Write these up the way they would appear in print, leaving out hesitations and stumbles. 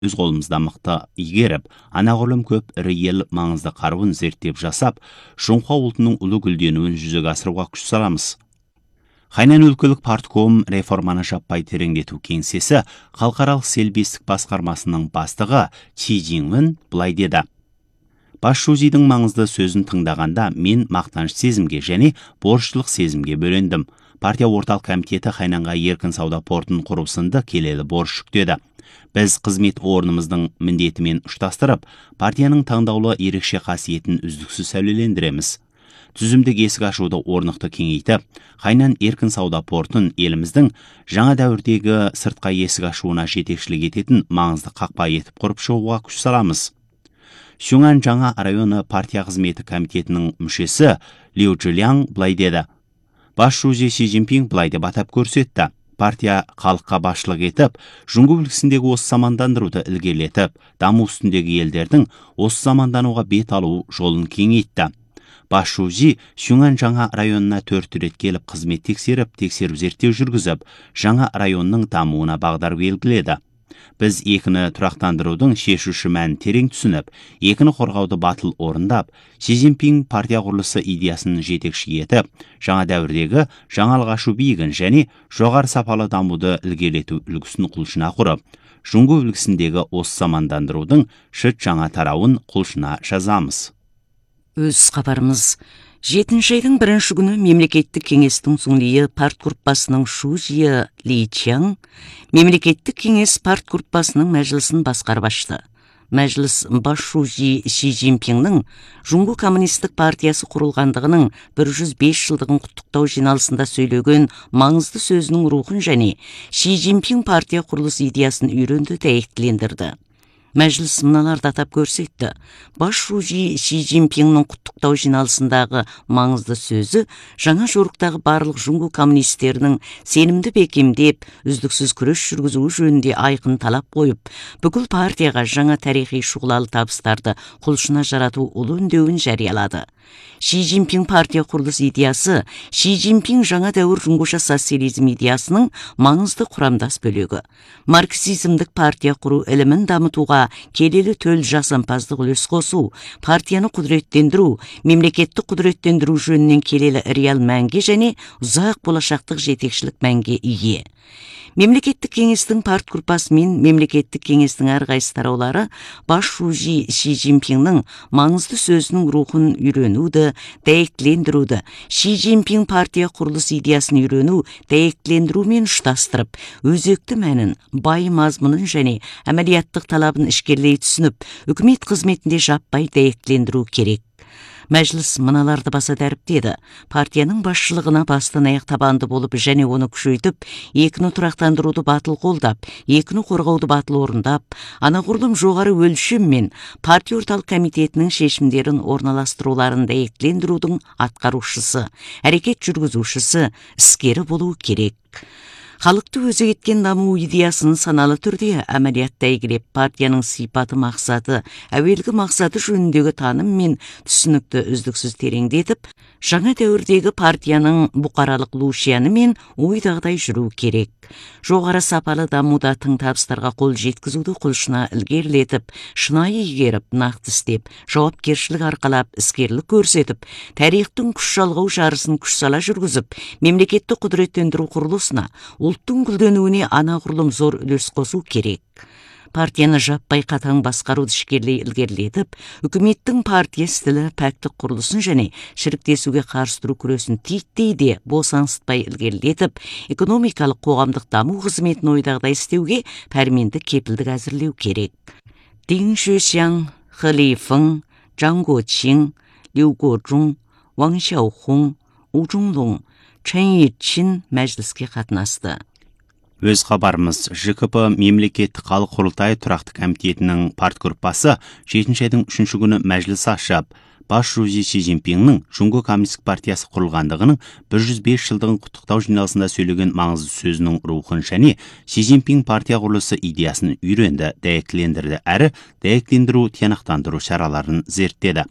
өз қолымызда мықты игеріп, анағұрлым көп ірі ел маңызды қаруын зерттеп жасап, Жоңқа ұлтының ұлы гүлденуін жүзеге асыруға күш саламыз. Хайнан өлкөлік партком реформаны жаппай тереңдету кеңсесі халықаралық селбестік басқармасының бастығы Чи Жиңмин былай деді. Бас Шузидің маңызды сөзін тыңдағанда мен мақтаныш сезімге және борыштылық сезімге бөлендім. Партия орталық комитеті Хайнанға еркін сауда портын құру сынды келелі борыш жүктеді. Біз қызмет орнымыздың міндетімен ұштастырып, партияның таңдаулы ерекше қасиетін үздіксіз сәулелендіреміз. Түзімдік есік ашуды орнықты кеңейтіп, Хайнан еркін сауда портын еліміздің жаңа дәуірдегі сыртқа есік ашуына жетекшілік ететін маңызды қақпа етіп құрып шығуға күш саламыз. Сюңан жаңа районы партия қызметі комитетінің мүшесі Лиу Чжиляң былай деді. Бас Шузи Си Цзиньпин былай деп атап көрсетті. Партия халыққа басшылық етіп, Жұңғы өлкесіндегі осы замандандыруды ілгерілетіп, даму үстіндегі елдердің осы замандануға бет алу жолын кеңейтті. Бас Шузи Сюңан жаңа районына 4 рет келіп қызмет тексеру зерттеу жүргізіп, жаңа районның дамуына бағдар белгіледі. Біз екіні тұрақтандырудың шешуші мәнін терең түсініп, екіні қорғауды батыл орындап, Си Цзиньпин партия құрылысы идеясын жетекші етіп, жаңа дәуірдегі жаңалық ашу биігін және жоғары сапалы дамуды ілгерілету үлгісін құлшына құрып, Жұңғы өлкесіндегі осы замандандырудың шыт жаңа тарауын құлшына жазамыз. Өз хабарымыз 7-ші айдың 1-ші күні мемлекеттік кеңестің Цунлийі партгруппасының Шу Жия Ли Чяң мемлекеттік кеңес партгруппасының мәжілісін басқарып ашты. Мәжіліс Бас Шузи Си Цзиньпиннің Жұңғы коммунистік партиясы құрылғандығының 105 жылдығын құттықтау жиналысында сөйлеген маңызды сөзінің рухын және Си Цзиньпин партия құрылыс идеясын үйренді дәйектілендірді. Мәжіліс мыналарды атап көрсетті. Бас Шузи Си Цзиньпиннің құттықтау жиналысындағы маңызды сөзі жаңа жорықтағы барлық Жұңғы коммунистерінің сенімді бекемдеп, үздіксіз күрес жүргізуі жөнінде айқын талап қойып, бүкіл партияға жаңа тарихи шұғылалы табыстарды құлшына жарату ұлы үндеуін жариялады. Си Цзиньпин партия құрылыс идеясы Си Цзиньпин жаңа дәуір жұңғыша социализм идеясының маңызды құрамдас бөлігі. Марксизмдік партия құру ілімін дамытуға келелі төл жасампаздық үлес қосу, партияны құдіреттендіру, мемлекеттік құдіреттендіру жөнінен келелі реал мәнге және ұзақ болашақтық жетекшілік мәнге ие. Мемлекеттік кеңестің партгруппасы мен мемлекеттік кеңестің әрқайсы тараулары Бас Шузи Си Цзиньпиннің маңызды сөзінің рухын үйренуді, дәйектілендіруді, Си Цзиньпин партия құрылыс идеясын үйрену, дәйектілендірумен ұштастырып, өзекті мәнін, бай мазмұнын және әмәлияттық талабын ішкерлей түсініп, үкімет қызметінде жаппай дәйектілендіру керек. Мәжіліс мыналарды баса дәріптеді. Партияның басшылығына бастан аяқ табанды болып және оны күшейтіп, екіні тұрақтандыруды батыл қолдап, екіні қорғауды батыл орындап, анағұрлым жоғары өлшем мен партия орталық комитетінің шешімдерін орналастыруларын дәйектілендірудің атқарушысы, әрекет жүргізушісі, іскері болуы керек. Халықты өзек еткен даму идеясын саналы түрде әмәлиятта игереп, партияның сипаты мақсаты, әуелгі мақсаты жөніндегі таным мен түсінікті үздіксіз тереңдетіп, жаңа дәуірдегі партияның бұқаралық лушияны мен ойдағыдай жүру керек. Жоғары сапалы дамуда тың табыстарға қол жеткізуді құлшына ілгерілетіп, шынайы игеріп, нақты істеп, жауапкершілік арқалап, іскерлік көрсетіп, тарихтың күш жалғау жарысын күш сала жүргізіп, мемлекетті құдіреттендіру құрылысына, ұлттың гүлденуіне анағұрлым зор үлес қосу керек. Партияны жаппай қатаң басқаруды ішкерлей ілгерілетіп, үкіметтің партия стілі пәктік құрылысын және шіріктесуге қарсы тұру күресін титтей де босаңсытпай ілгерілетіп, экономикалық қоғамдық даму қызметін ойдағыдай істеуге пәрменді кепілдік әзірлеу керек. Дин Шуйшян, Хэ Лифeng, Чжан Гуоқин, Лю Гуожун, Ван Xiаохун, У Чжунлун, Чэн Йичин мәжіліске қатынасты. Өз хабарымыз ЖКП мемлекеттік халық құрылтайы тұрақты комитетінің партгруппасы 7-ші айдың 3-ші күні мәжіліс ашып, Бас Шузи Си Цзиньпиннің Жұңғы коммунистік партиясы құрылғандығының 105 жылдығын құттықтау жиналысында сөйлеген маңызды сөзінің рухын және Си Цзиньпин партия құрылысы идеясын үйренді, дәйектілендірді әрі дәйектілендіру, тиянақтандыру шараларын зерттеді.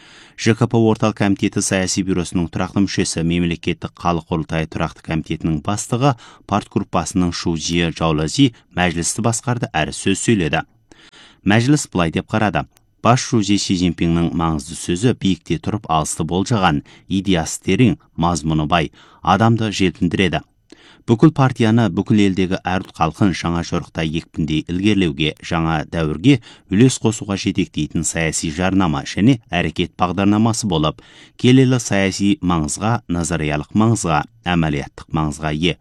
ЖКП орталық комитеті саяси бюросының тұрақты мүшесі, мемлекеттік халық құрылтайы тұрақты комитетінің бастығы партгруппасының Шу Жия Жаулази мәжілісті басқарды әрі сөз сөйледі. Мәжіліс былай деп қарады. Бас жүлде Си Цзиньпиннің маңызды сөзі биікте тұрып алысты болжаған, идеясы терең, мазмұны бай, адамды желпіндіреді. Бүкіл партияны, бүкіл елдегі әр халқын жаңа жорықта екпіндей ілгерлеуге, жаңа дәуірге үлес қосуға жетектейтін саяси жарнама және әрекет бағдарламасы болып, келелі саяси маңызға, назариялық маңызға, әмәлияттық маңызға ие.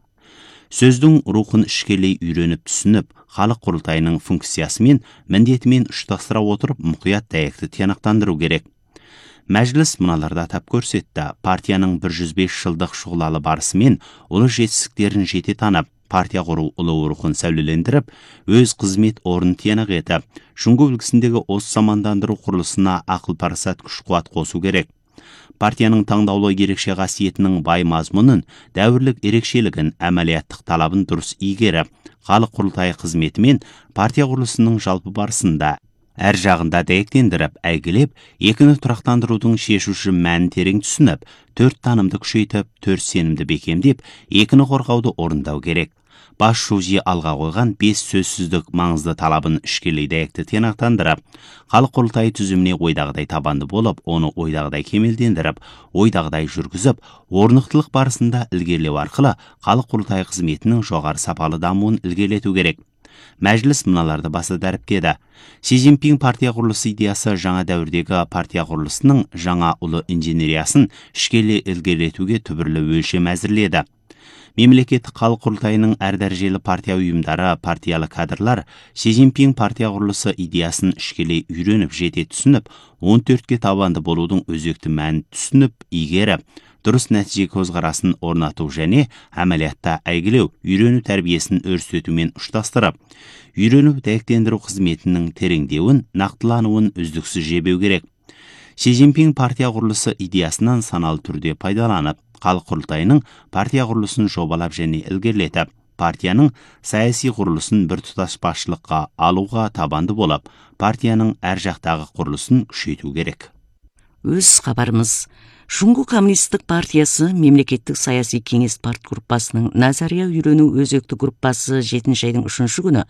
Сөздің рухын ішкелей үйреніп түсініп, халық құрылтайының функциясы мен міндетімен ұштастыра отырып, мұқият дәйекті тиянақтандыру керек. Мәжіліс мыналарды атап көрсетті. Партияның 105 жылдық шұғылалы барысы мен ұлы жетістіктерін жете танып, партия құру ұлы рухын сәулелендіріп, өз қызмет орнын тиянақ етіп, жүңгі үлгісіндегі осы замандандыру құрылысына ақыл парасат күш-қуат қосу керек. Партияның таңдаулы ерекше қасиетінің бай мазмұнын, дәуірлік ерекшелігін, әмәлияттық талабын дұрыс игеріп, халық құрылтайы қызметі мен партия құрылысының жалпы барысында әр жағында дәйектендіріп, әйгілеп, екіні тұрақтандырудың шешуші мәнін терең түсініп, 4 танымды күшейтіп, 4 сенімді бекемдеп, екіні қорғауды орындау керек. Бас жүлде алға қойған 5 сөзсіздік маңызды талабын ішкелей дәйекті тиянақтандырып, халық құрылтайы түзіміне ойдағыдай табанды болып, оны ойдағыдай кемелдендіріп, ойдағыдай жүргізіп, орнықтылық барысында ілгерілеу арқылы халық құрылтайы қызметінің жоғары сапалы дамуын ілгерілету керек. Мәжіліс мыналарды баса дәріптеді. Си Цзиньпин партия құрылысы идеясы жаңа дәуірдегі партия құрылысының жаңа ұлы инженериясын ішкелей ілгерілетуге түбірлі өлшем әзірледі. Мемлекеттік халық құрылтайының әр дәрежелі партия ұйымдары, партиялы кадрлар Си Цзиньпин партия құрылысы идеясын ішкелей үйреніп, жете түсініп, 14-ке табанды болудың өзекті мәнін түсініп, игеріп, дұрыс нәтиже көзқарасын орнату және әмәлиятта әйгілеу, үйрену тәрбиесін өрістетумен ұштастырып, үйрену дәйектендіру қызметінің тереңдеуін, нақтылануын үздіксіз жебеу керек. Си Цзиньпин партия құрылысы идеясынан саналы түрде пайдаланып, халық құрылтайының партия құрылысын жобалап және ілгерілетіп, партияның саяси құрылысын біртұтас басшылыққа алуға табанды болып, партияның әр жақтағы құрылысын күшейту керек. Өз хабарымыз. Жүңгі коммунистік партиясы мемлекеттік саяси кеңес партгруппасының назария үйрену өзекті группасы 7 айдың 3 күні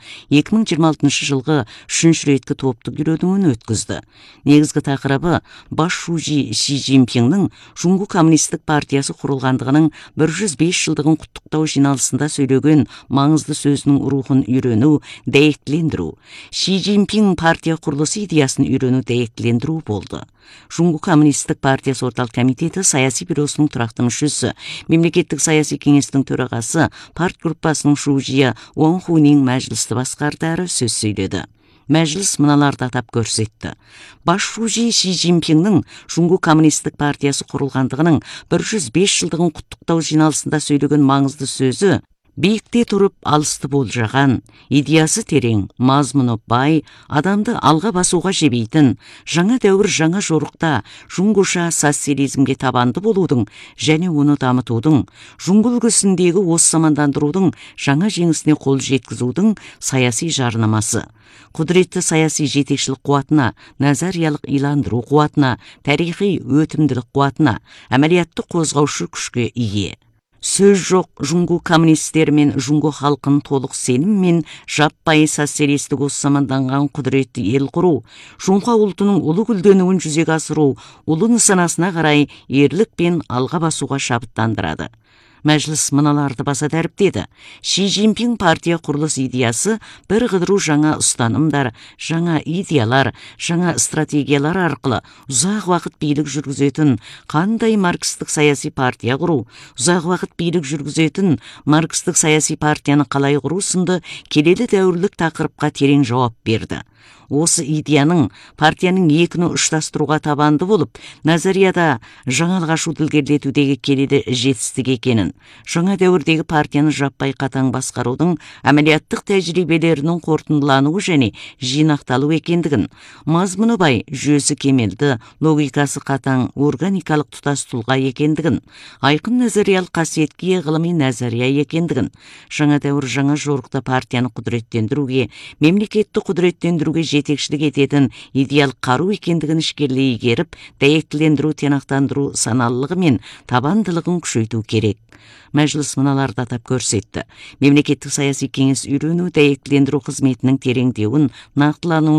2026 жылғы 3 реткі топтық үйренуін өткізді. Негізгі тақырыбы бас жүлде Си Цзиньпиннің Жүңгі коммунистік партиясы құрылғандығының 105 жылдығын құттықтау жиналысында сөйлеген маңызды сөзінің рухын үйрену, дәйектілендіру. Си Цзиньпин партия құрылысы идеясын үйрену, дәйектілендіру болды. Жүңгі коммунистік партиясы орталық комитеті саяси бюросының тұрақты мүшесі, мемлекеттік саяси кеңестің төрағасы, партгруппасының шужия Уан Хунин мәжілісті басқарды әрі сөз сөйледі. Мәжіліс мыналарды атап көрсетті. Бас жүлде Си Цзиньпиннің Жүңгі коммунистік партиясы құрылғандығының 105 жылдығын құттықтау жиналысында сөйлеген маңызды сөзі биікте тұрып алысты болжаған, идеясы терең, мазмұны бай, адамды алға басуға жебейтін, жаңа дәуір жаңа жорықта жүңгіша социализмге табанды болудың және оны дамытудың, жүңгі үлгісіндегі осы замандандырудың жаңа жеңісіне қол жеткізудің саяси жарнамасы. Құдіретті саяси жетекшілік қуатына, назариялық иландыру қуатына, тарихи өтімділік қуатына, әмәлиятты қозғаушы күшке ие. Сөз жоқ, жүңгі коммунистер мен жүңгі халқын толық сенім мен жаппай социалистік осы заманданған құдіретті ел құру, жүңға ұлтының ұлы гүлденуін жүзеге асыру, ұлы нысанасына қарай ерлік пен алға басуға шабыттандырады. Мәжіліс мыналарды баса дәріптеді. Си Цзиньпин партия құрылыс идеясы бір қыдыру жаңа ұстанымдар, жаңа идеялар, жаңа стратегиялар арқылы ұзақ уақыт билік жүргізетін қандай маркстік саяси партия құру, ұзақ уақыт билік жүргізетін маркстік саяси партияны қалай құру сынды келелі дәуірлік тақырыпқа терең жауап берді. Осы идеяның партияның екіні ұштастыруға табанды болып, назарияда жаңалық ашуды ілгерілетудегі келелі жетістік екенін, жаңа дәуірдегі партияны жаппай қатаң басқарудың әмәлияттық тәжірибелерінің қорытындылануы және жинақталу екендігін, мазмұны бай, жүйесі кемелді, логикасы қатаң, органикалық тұтас тұлға екендігін, айқын назариялық қасиетке ғылыми назария екендігін, жаңа дәуір жаңа жорықта партияны құдіреттендіруге, мемлекетті құдіреттендіруге жетекшілік ететін идеал қару екендігін ішкерлей игеріп, дәйектілендіру, тиянақтандыру саналылығы мен табандылығын күшейту керек. Мәжіліс мыналарды атап көрсетті. Мемлекеттік саяси кеңес үйрену, дәйектілендіру қызметінің тереңдеуін, нақтылануын